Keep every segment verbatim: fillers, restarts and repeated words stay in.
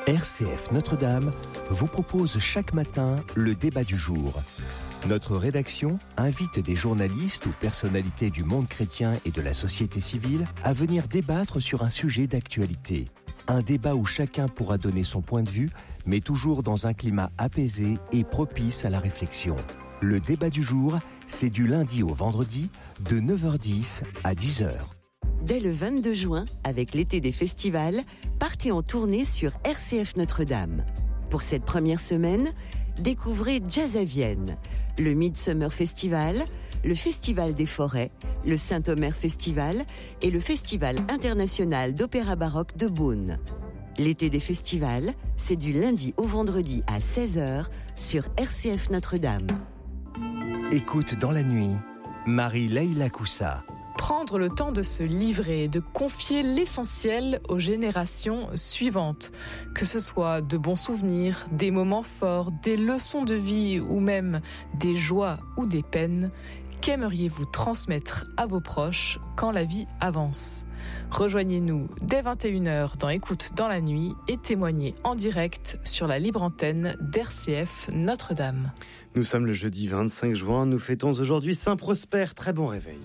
R C F Notre-Dame vous propose chaque matin le débat du jour. Notre rédaction invite des journalistes ou personnalités du monde chrétien et de la société civile à venir débattre sur un sujet d'actualité. Un débat où chacun pourra donner son point de vue, mais toujours dans un climat apaisé et propice à la réflexion. Le débat du jour, c'est du lundi au vendredi, de neuf heures dix à dix heures. Dès le vingt-deux juin, avec l'été des festivals, partez en tournée sur R C F Notre-Dame. Pour cette première semaine, découvrez Jazz à Vienne, le Midsummer Festival, le Festival des Forêts, le Saint-Omer Festival et le Festival international d'opéra baroque de Beaune. L'été des festivals, c'est du lundi au vendredi à seize heures sur R C F Notre-Dame. Écoute dans la nuit, Marie-Leïla Koussa. Prendre le temps de se livrer et de confier l'essentiel aux générations suivantes. Que ce soit de bons souvenirs, des moments forts, des leçons de vie ou même des joies ou des peines, qu'aimeriez-vous transmettre à vos proches quand la vie avance ? Rejoignez-nous dès vingt et une heures dans Écoute dans la nuit et témoignez en direct sur la libre antenne d'R C F Notre-Dame. Nous sommes le jeudi vingt-cinq juin, nous fêtons aujourd'hui Saint-Prosper, très bon réveil.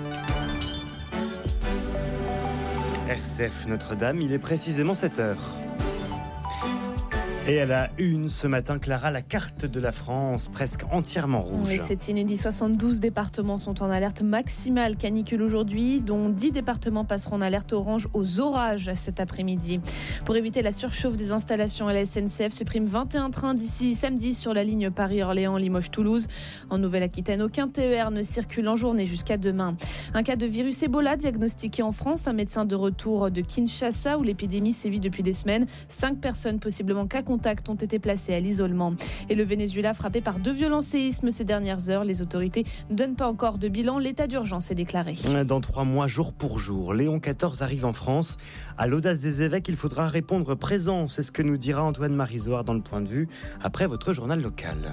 R C F Notre-Dame, il est précisément sept heures. Et à la une ce matin, Clara, la carte de la France presque entièrement rouge. Oui, c'est inédit. soixante-douze départements sont en alerte maximale canicule aujourd'hui, dont dix départements passeront en alerte orange aux orages cet après-midi. Pour éviter la surchauffe des installations, la S N C F supprime vingt et un trains d'ici samedi sur la ligne Paris-Orléans, Limoges-Toulouse. En Nouvelle-Aquitaine, aucun T E R ne circule en journée jusqu'à demain. Un cas de virus Ebola diagnostiqué en France. Un médecin de retour de Kinshasa, où l'épidémie sévit depuis des semaines. Cinq personnes possiblement cas contacts ont été placés à l'isolement. Et le Venezuela frappé par deux violents séismes ces dernières heures. Les autorités ne donnent pas encore de bilan. L'état d'urgence est déclaré. Dans trois mois, jour pour jour, Léon quatorze arrive en France. À l'audace des évêques, il faudra répondre présent. C'est ce que nous dira Antoine Marizoard dans le Point de Vue après votre journal local.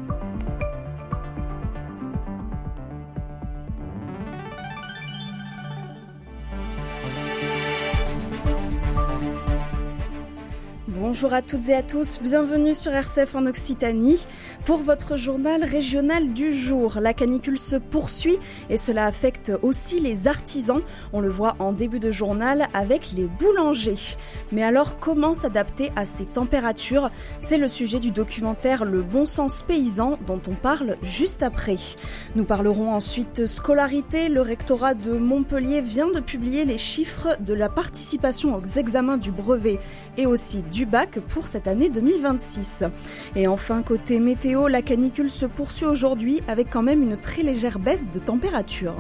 Bonjour à toutes et à tous, bienvenue sur R C F en Occitanie pour votre journal régional du jour. La canicule se poursuit et cela affecte aussi les artisans. On le voit en début de journal avec les boulangers. Mais alors, comment s'adapter à ces températures ? C'est le sujet du documentaire Le Bon Sens Paysan dont on parle juste après. Nous parlerons ensuite scolarité. Le rectorat de Montpellier vient de publier les chiffres de la participation aux examens du brevet et aussi du bac pour cette année deux mille vingt-six. Et enfin, côté météo, la canicule se poursuit aujourd'hui avec quand même une très légère baisse de température.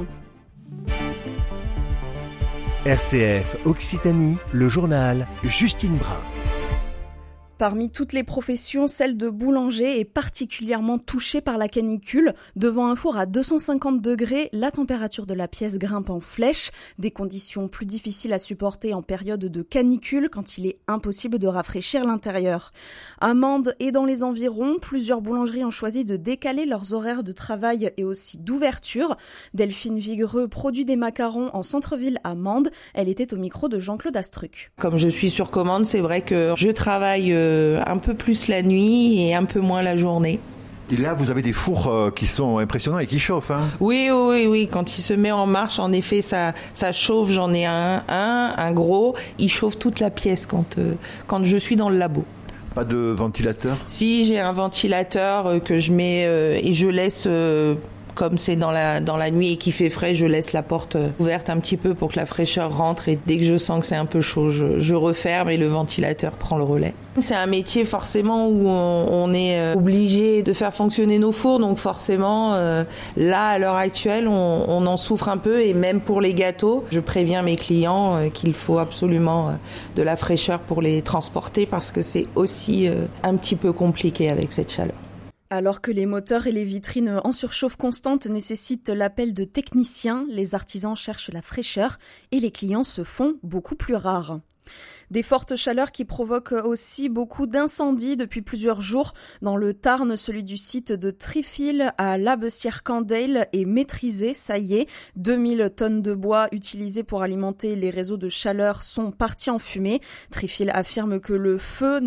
R C F Occitanie, le journal Justine Brun. Parmi toutes les professions, celle de boulanger est particulièrement touchée par la canicule. Devant un four à deux cent cinquante degrés, la température de la pièce grimpe en flèche. Des conditions plus difficiles à supporter en période de canicule quand il est impossible de rafraîchir l'intérieur. À Mende et dans les environs, plusieurs boulangeries ont choisi de décaler leurs horaires de travail et aussi d'ouverture. Delphine Vigreux produit des macarons en centre-ville à Mende. Elle était au micro de Jean-Claude Astruc. Comme je suis sur commande, c'est vrai que je travaille euh, un peu plus la nuit et un peu moins la journée. Et là, vous avez des fours euh, qui sont impressionnants et qui chauffent. Hein. Oui, oui, oui. Quand il se met en marche, en effet, ça, ça chauffe. J'en ai un, un, un gros. Il chauffe toute la pièce quand, euh, quand je suis dans le labo. Pas de ventilateur ? Si, j'ai un ventilateur euh, que je mets euh, et je laisse... Euh, Comme c'est dans la, dans la nuit et qu'il fait frais, je laisse la porte ouverte un petit peu pour que la fraîcheur rentre et dès que je sens que c'est un peu chaud, je, je referme et le ventilateur prend le relais. C'est un métier forcément où on, on est obligé de faire fonctionner nos fours, donc forcément euh, là à l'heure actuelle on, on en souffre un peu et même pour les gâteaux, je préviens mes clients euh, qu'il faut absolument euh, de la fraîcheur pour les transporter parce que c'est aussi euh, un petit peu compliqué avec cette chaleur. Alors que les moteurs et les vitrines en surchauffe constante nécessitent l'appel de techniciens, les artisans cherchent la fraîcheur et les clients se font beaucoup plus rares. Des fortes chaleurs qui provoquent aussi beaucoup d'incendies depuis plusieurs jours. Dans le Tarn, celui du site de Trifil à Labessière-Candel est maîtrisé, ça y est. deux mille tonnes de bois utilisées pour alimenter les réseaux de chaleur sont parties en fumée. Trifil affirme que le feu